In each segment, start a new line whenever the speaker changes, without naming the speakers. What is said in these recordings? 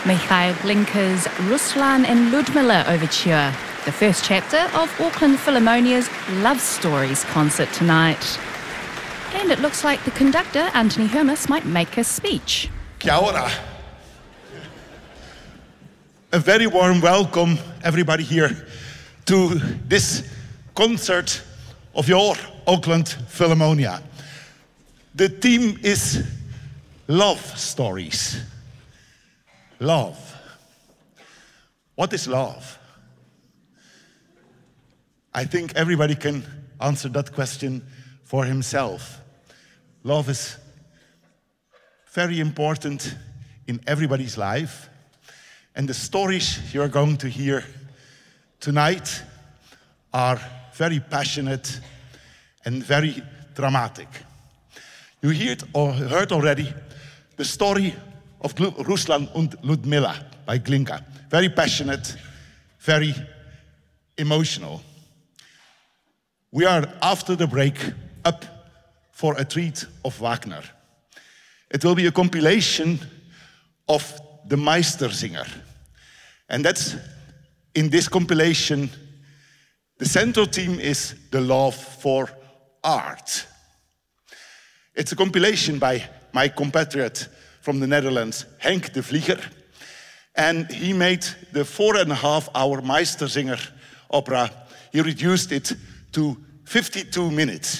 Mikhail Glinka's Ruslan and Ludmila Overture, the first chapter of Auckland Philharmonia's Love Stories concert tonight. And it looks like the conductor, Anthony Hermes, might make a speech.
Kia ora. A very warm welcome, everybody here, to this concert of your Auckland Philharmonia. The theme is love stories. Love. What is love? I think everybody can answer that question for himself. Love is very important in everybody's life. And the stories you're going to hear tonight are very passionate and very dramatic. You heard already the story of Ruslan and Ludmila by Glinka. Very passionate, very emotional. We are, after the break, up for a treat of Wagner. It will be a compilation of the Meistersinger. And that's, in this compilation, the central theme is the love for art. It's a compilation by my compatriot from the Netherlands, Henk de Vlieger. And he made the 4.5-hour Meistersinger opera. He reduced it to 52 minutes.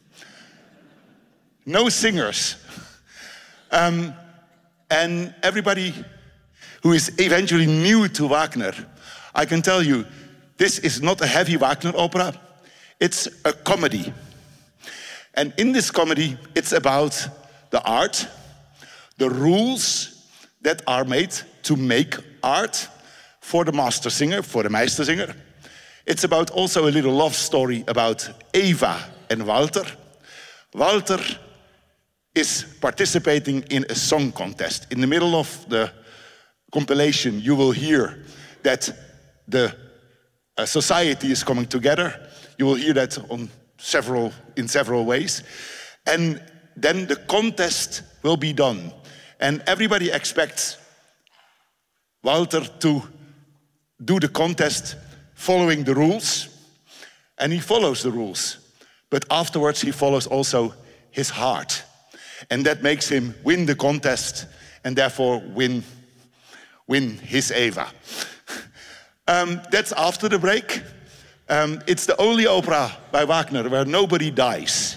No singers. And everybody who is eventually new to Wagner, I can tell you, this is not a heavy Wagner opera, it's a comedy. And in this comedy, it's about the art, the rules that are made to make art for the Mastersinger, for the Meistersinger. It's about also a little love story about Eva and Walter. Walter is participating in a song contest. In the middle of the compilation, you will hear that the society is coming together. You will hear that in several ways. And then the contest will be done. And everybody expects Walter to do the contest following the rules. And he follows the rules. But afterwards, he follows also his heart. And that makes him win the contest and therefore win his Eva. That's after the break. It's the only opera by Wagner where nobody dies.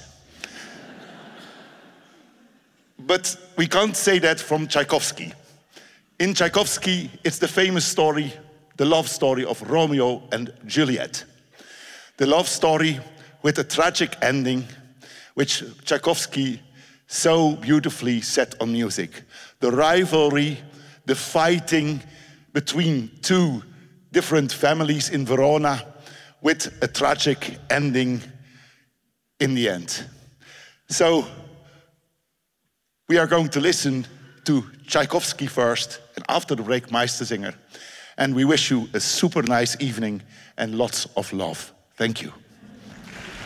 But we can't say that from Tchaikovsky. In Tchaikovsky, it's the famous story, the love story of Romeo and Juliet. The love story with a tragic ending, which Tchaikovsky so beautifully set on music. The rivalry, the fighting between two different families in Verona with a tragic ending in the end. So we are going to listen to Tchaikovsky first, and after the break, Meistersinger. And we wish you a super nice evening and lots of love. Thank you.